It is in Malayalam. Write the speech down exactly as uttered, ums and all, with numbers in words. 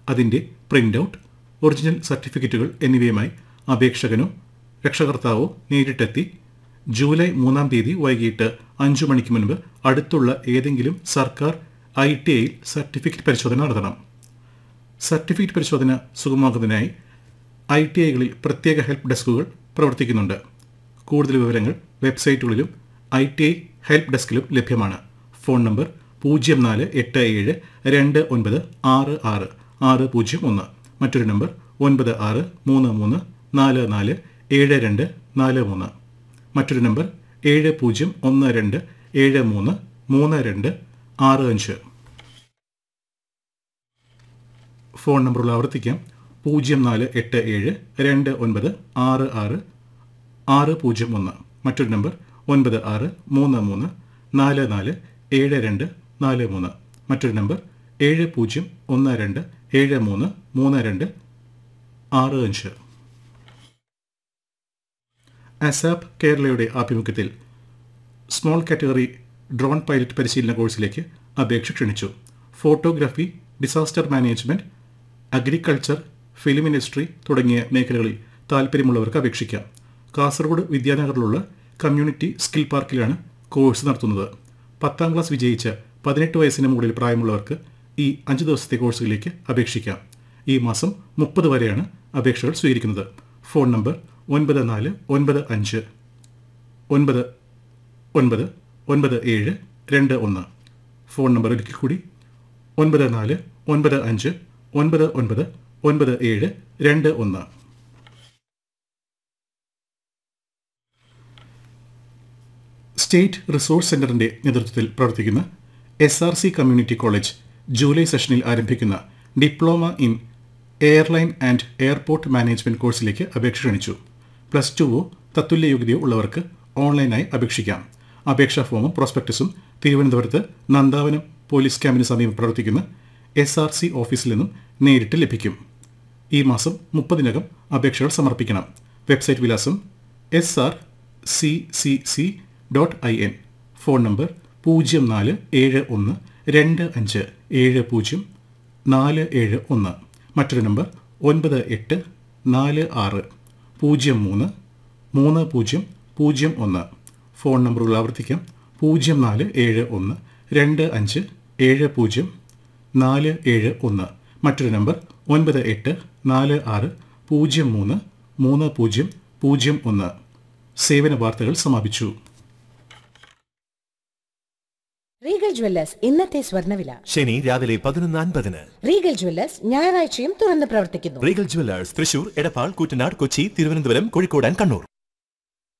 അതിൻ്റെ പ്രിൻ്റ് ഔട്ട്, ഒറിജിനൽ സർട്ടിഫിക്കറ്റുകൾ എന്നിവയുമായി അപേക്ഷകനോ രക്ഷകർത്താവോ നേരിട്ടെത്തി ജൂലൈ മൂന്നാം തീയതി വൈകിട്ട് അഞ്ചു മണിക്ക് മുൻപ് അടുത്തുള്ള ഏതെങ്കിലും സർക്കാർ ഐ ടി ഐയിൽ സർട്ടിഫിക്കറ്റ് പരിശോധന നടത്തണം. സർട്ടിഫിക്കറ്റ് പരിശോധന സുഗമമാക്കുന്നതിനായി ഐ ടി ഐകളിൽ പ്രത്യേക ഹെൽപ്പ് ഡെസ്കുകൾ പ്രവർത്തിക്കുന്നുണ്ട്. കൂടുതൽ വിവരങ്ങൾ വെബ്സൈറ്റുകളിലും ഐ ടി ഐ ഹെൽപ്പ് ഡെസ്കിലും ലഭ്യമാണ്. ഫോൺ നമ്പർ പൂജ്യം നാല് എട്ട് ഏഴ് രണ്ട് ഒൻപത് ആറ് ആറ് ആറ് പൂജ്യം ഒന്ന്. മറ്റൊരു നമ്പർ ഒൻപത് ആറ് മൂന്ന് മൂന്ന് നാല് നാല് ഏഴ് രണ്ട് നാല് മൂന്ന്. മറ്റൊരു നമ്പർ ഏഴ് പൂജ്യം ഒന്ന് രണ്ട് ഏഴ് മൂന്ന് മൂന്ന് രണ്ട് ആറ് അഞ്ച്. ഫോൺ നമ്പറുകൾ ആവർത്തിക്കാം. പൂജ്യം നാല് എട്ട് ഏഴ് രണ്ട് ഒൻപത് ആറ് ആറ് ആറ് പൂജ്യം ഒന്ന്. മറ്റൊരു നമ്പർ ഒൻപത് ആറ് മൂന്ന് മൂന്ന് നാല് നാല് ഏഴ് രണ്ട് നാല് മൂന്ന്. മറ്റൊരു നമ്പർ ഏഴ് പൂജ്യം ഒന്ന് രണ്ട് ഏഴ് മൂന്ന് മൂന്ന് രണ്ട് ആറ് അഞ്ച്. അസാപ് കേരളയുടെ ആഭിമുഖ്യത്തിൽ സ്മോൾ കാറ്റഗറി ഡ്രോൺ പൈലറ്റ് പരിശീലന കോഴ്സിലേക്ക് അപേക്ഷ ക്ഷണിച്ചു. Photography, disaster management, agriculture, film industry തുടങ്ങിയ മേഖലകളിൽ താൽപ്പര്യമുള്ളവർക്ക് അപേക്ഷിക്കാം. കാസർഗോഡ് വിദ്യാനഗറിലുള്ള കമ്മ്യൂണിറ്റി സ്കിൽ പാർക്കിലാണ് കോഴ്സ് നടത്തുന്നത്. പത്താം ക്ലാസ് വിജയിച്ച പതിനെട്ട് വയസ്സിന് മുകളിൽ പ്രായമുള്ളവർക്ക് ഈ അഞ്ച് ദിവസത്തെ കോഴ്സുകളിലേക്ക് അപേക്ഷിക്കാം. ഈ മാസം മുപ്പത് വരെയാണ് അപേക്ഷകൾ സ്വീകരിക്കുന്നത്. ഫോൺ നമ്പർ ഒൻപത് നാല് ഒൻപത് അഞ്ച് ഒൻപത് ഒൻപത് ഒൻപത് ഏഴ് രണ്ട് ഒന്ന്. ഫോൺ നമ്പർ ഒരിക്കൽ കൂടി ഒൻപത് നാല് ഒൻപത് അഞ്ച് ഒൻപത് ഒൻപത് ഒൻപത് ഏഴ് രണ്ട് ഒന്ന്. സ്റ്റേറ്റ് റിസോഴ്സ് സെൻ്ററിൻ്റെ നേതൃത്വത്തിൽ പ്രവർത്തിക്കുന്ന S R C community college July സെഷനിൽ ആരംഭിക്കുന്ന diploma in airline and airport management കോഴ്സിലേക്ക് അപേക്ഷ ക്ഷണിച്ചു. പ്ലസ് ടുവോ തത്തുല്യ യോഗ്യതയോ ഉള്ളവർക്ക് ഓൺലൈനായി അപേക്ഷിക്കാം. അപേക്ഷാ ഫോമും പ്രോസ്പെക്ടസും തിരുവനന്തപുരത്ത് നന്ദാവനം പോലീസ് ക്യാമ്പിന് സമീപം പ്രവർത്തിക്കുന്ന എസ് ആർ സി ഓഫീസിൽ നിന്നും നേരിട്ട് ലഭിക്കും. ഈ മാസം മുപ്പതിനകം അപേക്ഷകൾ സമർപ്പിക്കണം. വെബ്സൈറ്റ് വിലാസം S R C C C dot I N. Phone number പൂജ്യം നാല് ഏഴ് ഒന്ന് രണ്ട് അഞ്ച് ഏഴ് പൂജ്യം നാല് ഏഴ് ഒന്ന്. മറ്റൊരു നമ്പർ ഒൻപത് എട്ട് നാല് ആറ് പൂജ്യം മൂന്ന് മൂന്ന് പൂജ്യം പൂജ്യം ഒന്ന്. ഫോൺ നമ്പറുകൾ ആവർത്തിക്കാം. പൂജ്യം നാല് ഏഴ് ഒന്ന് രണ്ട് അഞ്ച് ഏഴ് പൂജ്യം നാല് ഏഴ് ഒന്ന്. മറ്റൊരു നമ്പർ ഒൻപത് എട്ട് നാല് ആറ് പൂജ്യം മൂന്ന് മൂന്ന് പൂജ്യം പൂജ്യം ഒന്ന്. സേവന വാർത്തകൾ സമാപിച്ചു. റീഗൽ ജ്വല്ലേഴ്സ് ഇന്നത്തെ സ്വർണ്ണവില. ശനി രാവിലെ പതിനൊന്ന് അൻപതിന്. റീഗൽ ജ്വല്ലേഴ്സ് ഞായറാഴ്ചയും തുറന്ന് പ്രവർത്തിക്കുന്നു. Regal Jewellers Thrissur, Edappal, Koottanad, Kochi, Thiruvananthapuram, Kozhikode and Kannur.